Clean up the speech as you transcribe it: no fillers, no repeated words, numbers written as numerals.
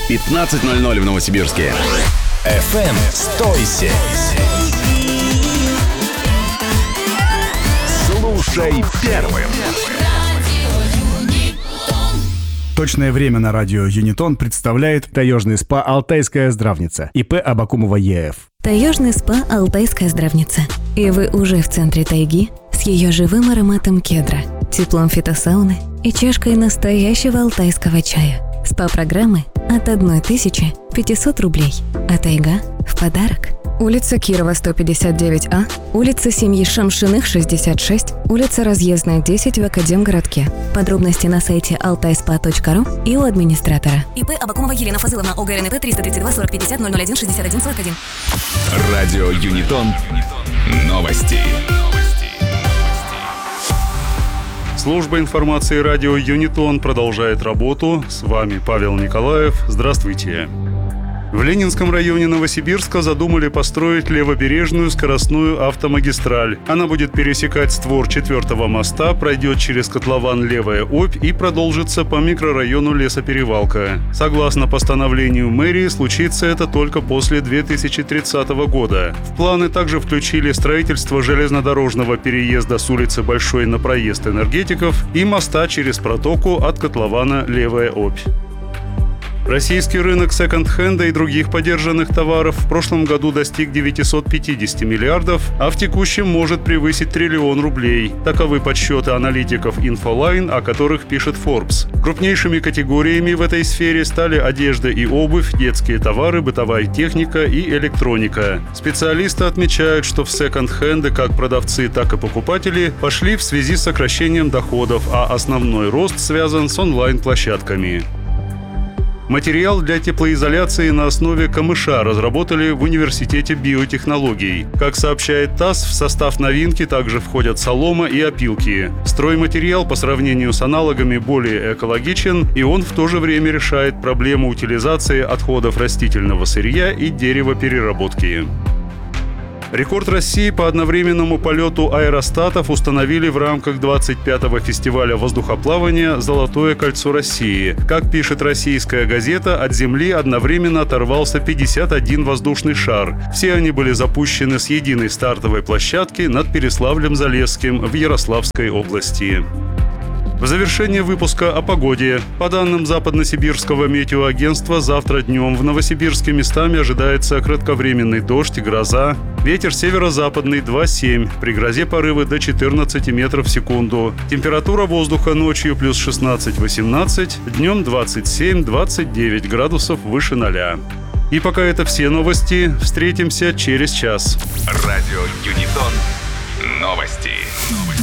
15:00 в Новосибирске. FM 107. Слушай первым. Точное время на радио Юнитон представляет таежный СПА «Алтайская здравница» ИП Абакумова ЕФ. Таежный СПА «Алтайская здравница». И вы уже в центре тайги с ее живым ароматом кедра, теплом фитосауны и чашкой настоящего алтайского чая. СПА-программы от 1500 рублей, а тайга в подарок. Улица Кирова, 159А, улица семьи Шамшиных, 66, улица Разъездная, 10 в Академгородке. Подробности на сайте altaispa.ru и у администратора. ИП Абакумова Елена Фазыловна, ОГРНП 332 40 50 001 61 41. Радио Юнитон. Новости. Служба информации радио Юнитон продолжает работу. С вами Павел Николаев. Здравствуйте. В Ленинском районе Новосибирска задумали построить левобережную скоростную автомагистраль. Она будет пересекать створ 4-го моста, пройдет через котлован Левая Обь и продолжится по микрорайону Лесоперевалка. Согласно постановлению мэрии, случится это только после 2030 года. В планы также включили строительство железнодорожного переезда с улицы Большой на проезд Энергетиков и моста через протоку от котлована Левая Обь. Российский рынок секонд-хенда и других подержанных товаров в прошлом году достиг 950 миллиардов, а в текущем может превысить 1 триллион рублей. Таковы подсчеты аналитиков Infoline, о которых пишет Forbes. Крупнейшими категориями в этой сфере стали одежда и обувь, детские товары, бытовая техника и электроника. Специалисты отмечают, что в секонд-хенды как продавцы, так и покупатели пошли в связи с сокращением доходов, а основной рост связан с онлайн-площадками. Материал для теплоизоляции на основе камыша разработали в Университете биотехнологий. Как сообщает ТАСС, в состав новинки также входят солома и опилки. Стройматериал по сравнению с аналогами более экологичен, и он в то же время решает проблему утилизации отходов растительного сырья и деревопереработки. Рекорд России по одновременному полету аэростатов установили в рамках 25-го фестиваля воздухоплавания «Золотое кольцо России». Как пишет российская газета, от Земли одновременно оторвался 51 воздушный шар. Все они были запущены с единой стартовой площадки над Переславлем-Залесским в Ярославской области. В завершение выпуска о погоде. По данным Западносибирского метеоагентства, завтра днем в Новосибирске местами ожидается кратковременный дождь и гроза. Ветер северо-западный 2,7. При грозе порывы до 14 метров в секунду. Температура воздуха ночью плюс 16-18, днем 27-29 градусов выше 0. И пока это все новости. Встретимся через час. Радио Юнитон. Новости.